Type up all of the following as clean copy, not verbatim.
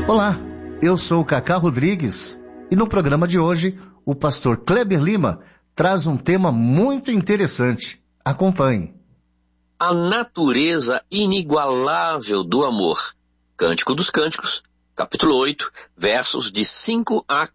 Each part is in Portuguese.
Olá, eu sou o Cacá Rodrigues e no programa de hoje o pastor Kleber Lima traz um tema muito interessante. Acompanhe. A natureza inigualável do amor. Cântico dos Cânticos, capítulo 8, versos de 5 a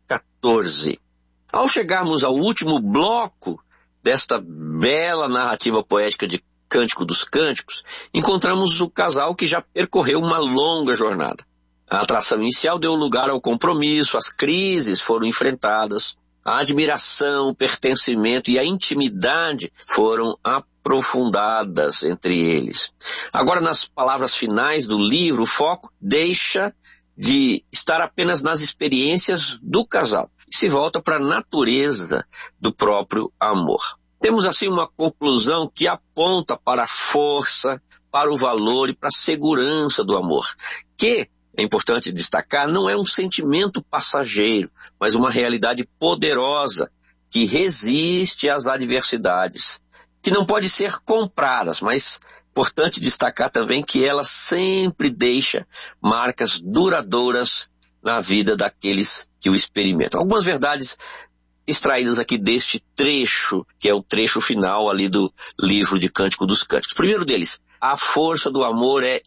14. Ao chegarmos ao último bloco desta bela narrativa poética de Cântico dos Cânticos, encontramos o casal que já percorreu uma longa jornada. A atração inicial deu lugar ao compromisso, as crises foram enfrentadas, a admiração, o pertencimento e a intimidade foram aprofundadas entre eles. Agora, nas palavras finais do livro, o foco deixa de estar apenas nas experiências do casal e se volta para a natureza do próprio amor. Temos assim uma conclusão que aponta para a força, para o valor e para a segurança do amor, que, é importante destacar, não é um sentimento passageiro, mas uma realidade poderosa que resiste às adversidades, que não pode ser compradas, mas importante destacar também que ela sempre deixa marcas duradouras na vida daqueles que o experimentam. Algumas verdades extraídas aqui deste trecho, que é o trecho final ali do livro de Cântico dos Cânticos. Primeiro deles, a força do amor é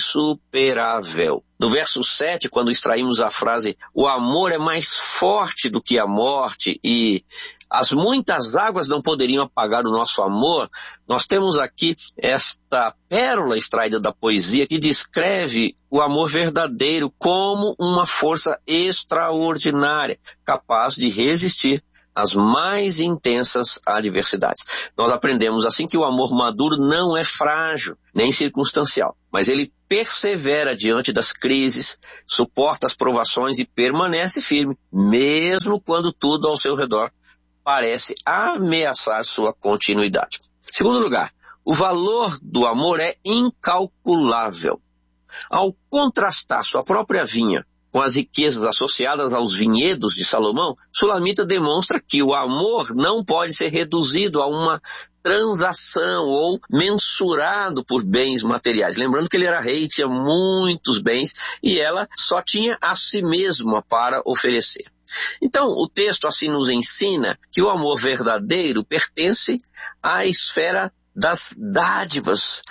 insuperável. No verso 7, quando extraímos a frase, o amor é mais forte do que a morte e as muitas águas não poderiam apagar o nosso amor, nós temos aqui esta pérola extraída da poesia que descreve o amor verdadeiro como uma força extraordinária, capaz de resistir às mais intensas adversidades. Nós aprendemos assim que o amor maduro não é frágil, nem circunstancial, mas ele persevera diante das crises, suporta as provações e permanece firme, mesmo quando tudo ao seu redor parece ameaçar sua continuidade. Segundo lugar, o valor do amor é incalculável. Ao contrastar sua própria vinha com as riquezas associadas aos vinhedos de Salomão, Sulamita demonstra que o amor não pode ser reduzido a uma transação ou mensurado por bens materiais. Lembrando que ele era rei, tinha muitos bens e ela só tinha a si mesma para oferecer. Então, o texto assim nos ensina que o amor verdadeiro pertence à esfera das dádivas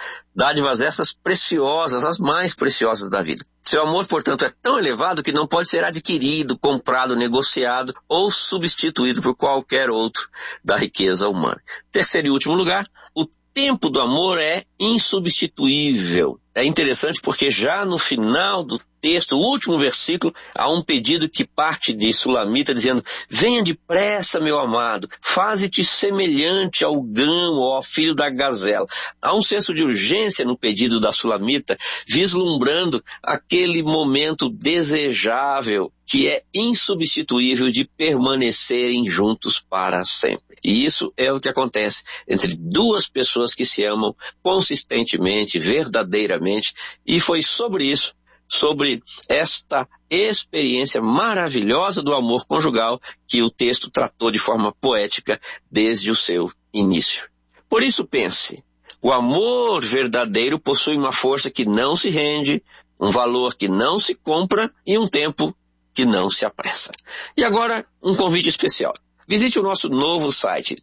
essas preciosas, as mais preciosas da vida. Seu amor, portanto, é tão elevado que não pode ser adquirido, comprado, negociado ou substituído por qualquer outro da riqueza humana. Terceiro e último lugar, o tempo do amor é insubstituível. É interessante porque já no final do texto, o último versículo, há um pedido que parte de Sulamita dizendo: venha depressa, meu amado, faze-te semelhante ao gamo ou ao filho da gazela. Há um senso de urgência no pedido da Sulamita, vislumbrando aquele momento desejável que é insubstituível de permanecerem juntos para sempre. E isso é o que acontece entre duas pessoas que se amam consistentemente, verdadeiramente, e foi sobre isso, sobre esta experiência maravilhosa do amor conjugal que o texto tratou de forma poética desde o seu início. Por isso pense, o amor verdadeiro possui uma força que não se rende, um valor que não se compra e um tempo que não se apressa. E agora, um convite especial. Visite o nosso novo site,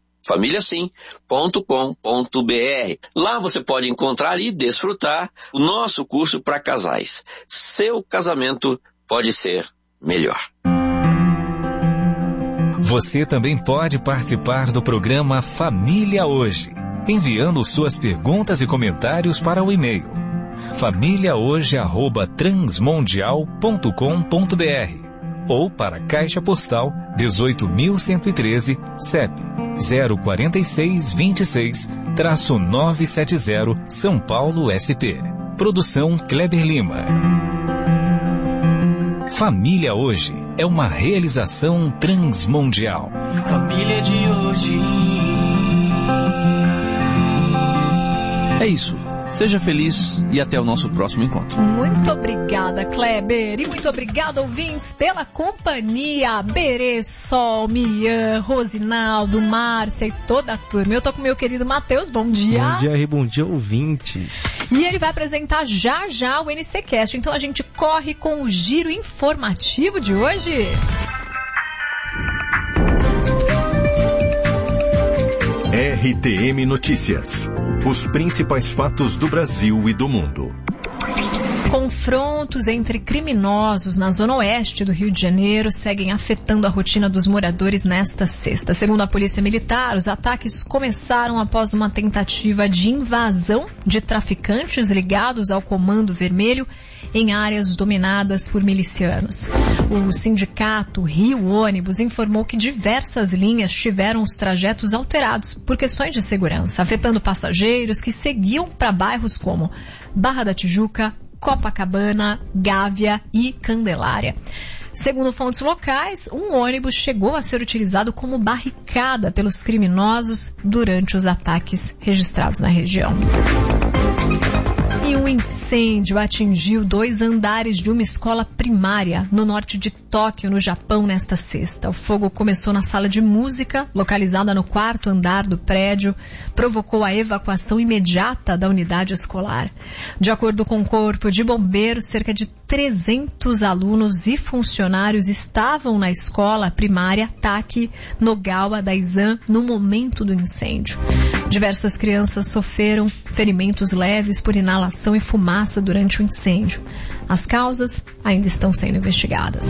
familiasim.com.br. Lá você pode encontrar e desfrutar o nosso curso para casais. Seu casamento pode ser melhor. Você também pode participar do programa Família Hoje, enviando suas perguntas e comentários para o e-mail famíliahoje@transmundial.com.br ou para Caixa Postal 18.113, CEP 04626-970, São Paulo, SP. Produção Kleber Lima. Família Hoje é uma realização transmundial. Família de hoje. É isso. Seja feliz e até o nosso próximo encontro. Muito obrigada, Kleber. E muito obrigada, ouvintes, pela companhia. Berê, Sol, Mian, Rosinaldo, Márcia e toda a turma. Eu tô com o meu querido Matheus. Bom dia. Bom dia, Rê. Bom dia, ouvintes. E ele vai apresentar já já o NCcast. Então a gente corre com o giro informativo de hoje. RTM Notícias. Os principais fatos do Brasil e do mundo. Confrontos entre criminosos na zona oeste do Rio de Janeiro seguem afetando a rotina dos moradores nesta sexta. Segundo a Polícia Militar, os ataques começaram após uma tentativa de invasão de traficantes ligados ao Comando Vermelho em áreas dominadas por milicianos. O sindicato Rio Ônibus informou que diversas linhas tiveram os trajetos alterados por questões de segurança, afetando passageiros que seguiam para bairros como Barra da Tijuca, Copacabana, Gávea e Candelária. Segundo fontes locais, um ônibus chegou a ser utilizado como barricada pelos criminosos durante os ataques registrados na região. E um incêndio atingiu 2 andares de uma escola primária no norte de Tóquio, no Japão, nesta sexta. O fogo começou na sala de música, localizada no 4º andar do prédio, provocou a evacuação imediata da unidade escolar. De acordo com o Corpo de Bombeiros, cerca de 300 alunos e funcionários estavam na escola primária Taki Nogawa Daizan no momento do incêndio. Diversas crianças sofreram ferimentos leves por inalação e fumaça durante o incêndio. As causas ainda estão sendo investigadas.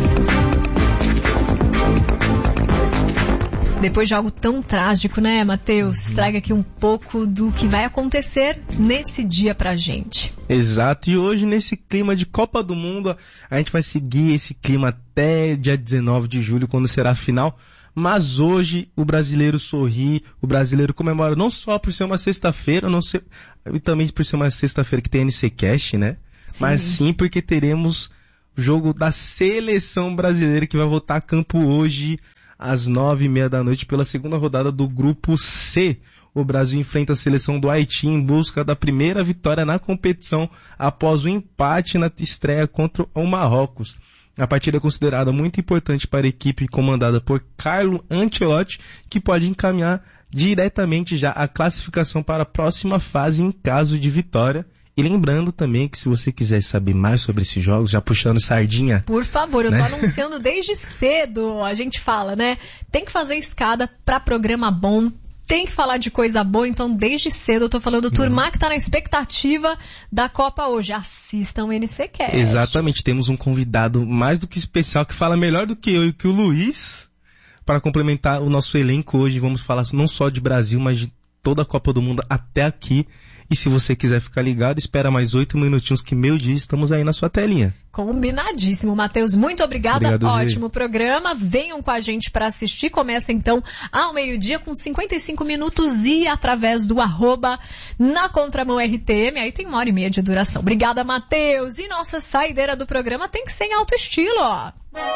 Depois de algo tão trágico, né, Matheus? Traga aqui um pouco do que vai acontecer nesse dia pra gente. Exato, e hoje nesse clima de Copa do Mundo, a gente vai seguir esse clima até dia 19 de julho, quando será a final. Mas hoje o brasileiro sorri, o brasileiro comemora não só por ser uma sexta-feira, e também por ser uma sexta-feira que tem NCcast, né? Sim. Mas sim porque teremos o jogo da seleção brasileira que vai voltar a campo hoje às 9h30 da noite pela segunda rodada do Grupo C. O Brasil enfrenta a seleção do Haiti em busca da primeira vitória na competição após o empate na estreia contra o Marrocos. A partida é considerada muito importante para a equipe comandada por Carlo Ancelotti, que pode encaminhar diretamente já a classificação para a próxima fase em caso de vitória. E lembrando também que se você quiser saber mais sobre esses jogos, já puxando sardinha... Por favor, eu tô anunciando desde cedo, a gente fala, né? Tem que fazer escada para programa bom, tem que falar de coisa boa, então desde cedo eu tô falando turma que tá na expectativa da Copa hoje. Assistam o NCcast. Exatamente, temos um convidado mais do que especial, que fala melhor do que eu e que o Luiz, para complementar o nosso elenco hoje. Vamos falar não só de Brasil, mas de toda a Copa do Mundo até aqui. E se você quiser ficar ligado, espera mais 8 minutinhos que meio-dia estamos aí na sua telinha. Combinadíssimo, Matheus. Muito obrigada. Obrigado, ótimo programa. Venham com a gente para assistir. Começa então ao meio-dia com 55 minutos e através do @ na Contramão RTM. Aí tem 1h30 de duração. Obrigada, Matheus. E nossa saideira do programa tem que ser em alto estilo, ó.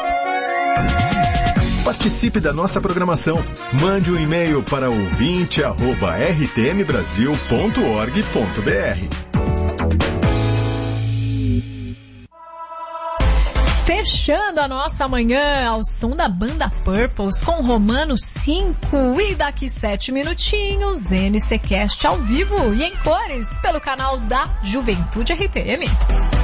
Participe da nossa programação. Mande um e-mail para ouvinte@rtmbrasil.org.br. Fechando a nossa manhã ao som da banda Purples com Romanos 5 e daqui 7 minutinhos NCcast ao vivo e em cores pelo canal da Juventude RTM.